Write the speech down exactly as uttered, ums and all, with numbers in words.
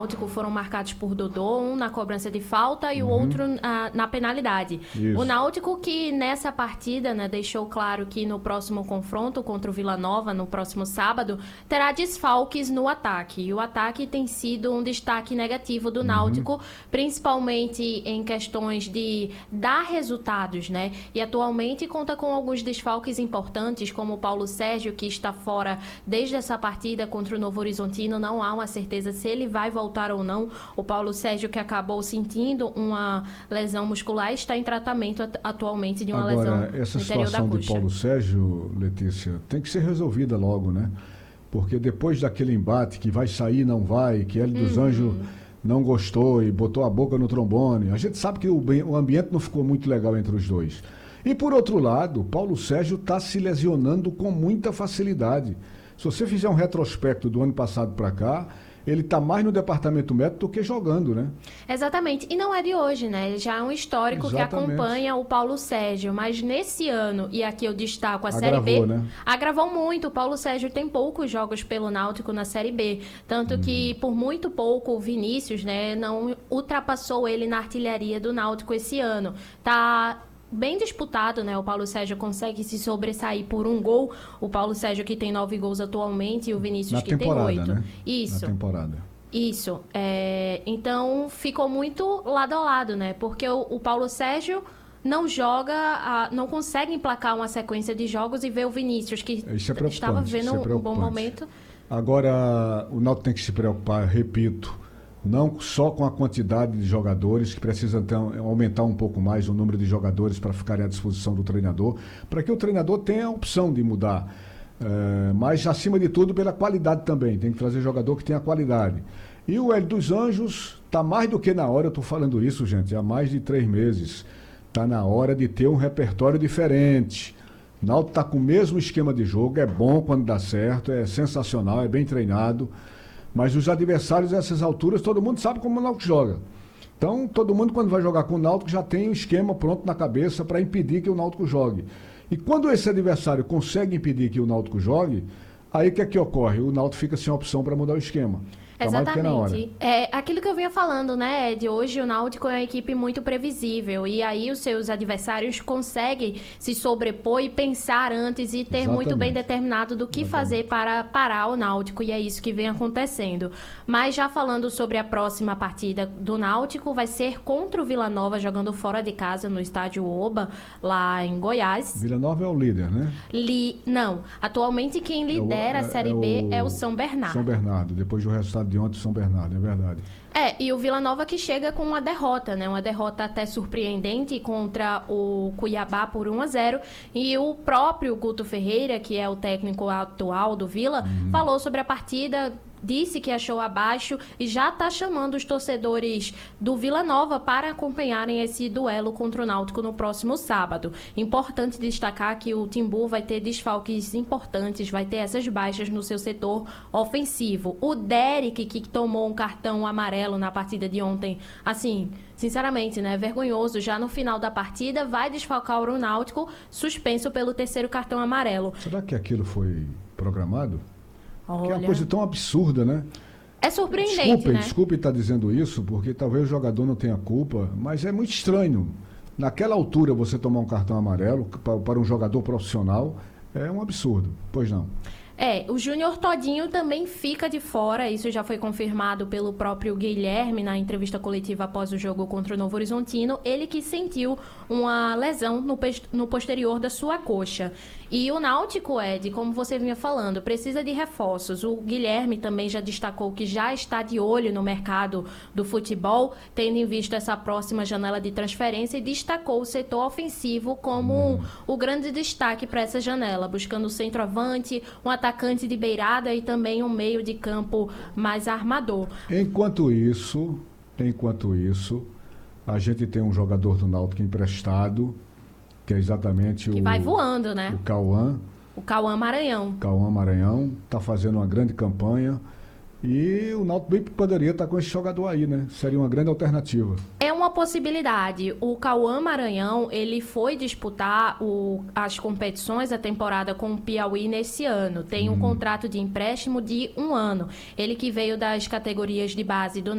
Náutico foram marcados por Dodô, um na cobrança de falta e o Uhum. outro ah, na penalidade. Isso. O Náutico que nessa partida, né, deixou claro que no próximo confronto contra o Vila Nova, no próximo sábado, terá desfalques no ataque. E o ataque tem sido um destaque negativo do Náutico, principalmente em questões de dar resultados, né? E atualmente conta com alguns desfalques importantes, como o Paulo Sérgio, que está fora desde essa partida contra o Novo Horizontino. Não há uma certeza se ele vai voltar ou não. O Paulo Sérgio, que acabou sentindo uma lesão muscular, está em tratamento at- atualmente de uma Agora, lesão essa no interior da situação de coxa. Paulo Sérgio, Letícia, tem que ser resolvida logo, né? Porque depois daquele embate que vai sair, não vai, que Hélio dos Uhum. Anjos não gostou e botou a boca no trombone, a gente sabe que o, bem- o ambiente não ficou muito legal entre os dois. E por outro lado, Paulo Sérgio está se lesionando com muita facilidade. Se você fizer um retrospecto do ano passado para cá, ele está mais no departamento médico do que jogando, né? Exatamente. E não é de hoje, né? Já é um histórico Exatamente. que acompanha o Paulo Sérgio. Mas nesse ano, e aqui eu destaco a Série Agravou, B, né? agravou muito. O Paulo Sérgio tem poucos jogos pelo Náutico na Série B. Tanto que, por muito pouco, o Vinícius, né, não ultrapassou ele na artilharia do Náutico esse ano. Tá bem disputado, né? O Paulo Sérgio consegue se sobressair por um gol. O Paulo Sérgio que tem nove gols atualmente e o Vinícius Na que temporada, tem oito. né? Isso. Na temporada. Isso. É, então, ficou muito lado a lado, né? Porque o, o Paulo Sérgio não joga, a- não consegue emplacar uma sequência de jogos e ver o Vinícius, que Isso é preocupante, estava vivendo isso é um bom preocupante. momento. Agora, o Náutico tem que se preocupar, repito, não só com a quantidade de jogadores, que precisa então, aumentar um pouco mais o número de jogadores para ficarem à disposição do treinador, para que o treinador tenha a opção de mudar. É, mas, acima de tudo, pela qualidade também. Tem que trazer jogador que tenha qualidade. E o Hélio dos Anjos está mais do que na hora, eu estou falando isso, gente, há mais de três meses. Está na hora de ter um repertório diferente. O Náutico está com o mesmo esquema de jogo, é bom quando dá certo, é sensacional, é bem treinado. Mas os adversários, a essas alturas, todo mundo sabe como o Náutico joga. Então, todo mundo, quando vai jogar com o Náutico, já tem um esquema pronto na cabeça para impedir que o Náutico jogue. E quando esse adversário consegue impedir que o Náutico jogue, aí o que é que ocorre? O Náutico fica sem opção para mudar o esquema. Tá mais do que na hora. Exatamente. É aquilo que eu vinha falando, né, Ed? Hoje o Náutico é uma equipe muito previsível e aí os seus adversários conseguem se sobrepor e pensar antes e ter Exatamente. muito bem determinado do que fazer para parar o Náutico, e é isso que vem acontecendo. Mas já falando sobre a próxima partida do Náutico, vai ser contra o Vila Nova, jogando fora de casa no estádio Oba, lá em Goiás. Vila Nova é o líder, né? Li... Não, atualmente quem É o- lidera a é- Série é B o é o São Bernardo. São Bernardo, depois do resultado de ontem, São Bernardo, é verdade. É, e o Vila Nova que chega com uma derrota, né? Uma derrota até surpreendente contra o Cuiabá por um a zero. E o próprio Guto Ferreira, que é o técnico atual do Vila, falou sobre a partida, disse que achou abaixo e já está chamando os torcedores do Vila Nova para acompanharem esse duelo contra o Náutico no próximo sábado. Importante destacar que o Timbu vai ter desfalques importantes, vai ter essas baixas no seu setor ofensivo. O Derek, que tomou um cartão amarelo na partida de ontem, assim, sinceramente, né, vergonhoso, já no final da partida, vai desfalcar o Náutico, suspenso pelo terceiro cartão amarelo. Será que aquilo foi programado? Que é uma Olha, coisa tão absurda, né? é surpreendente, Desculpem, né? desculpe estar dizendo isso, porque talvez o jogador não tenha culpa, mas é muito estranho. Naquela altura, você tomar um cartão amarelo pa- para um jogador profissional é um absurdo. Pois não. É, o Júnior Todinho também fica de fora, isso já foi confirmado pelo próprio Guilherme na entrevista coletiva após o jogo contra o Novo Horizontino, ele que sentiu uma lesão no, pes- no posterior da sua coxa. E o Náutico, Ed, como você vinha falando, precisa de reforços. O Guilherme também já destacou que já está de olho no mercado do futebol, tendo em vista essa próxima janela de transferência, e destacou o setor ofensivo como o grande destaque para essa janela, buscando o centroavante, um atacante de beirada e também um meio de campo mais armador. Enquanto isso, enquanto isso, a gente tem um jogador do Náutico emprestado, que é exatamente Que o, vai voando, né? o Cauã, O Cauã Maranhão. Cauã Maranhão, está fazendo uma grande campanha. E o Náutico bem poderia estar com esse jogador aí, né? Seria uma grande alternativa. É uma possibilidade. O Cauã Maranhão, ele foi disputar o- as competições da temporada com o Piauí nesse ano. Tem um contrato de empréstimo de um ano. Ele que veio das categorias de base do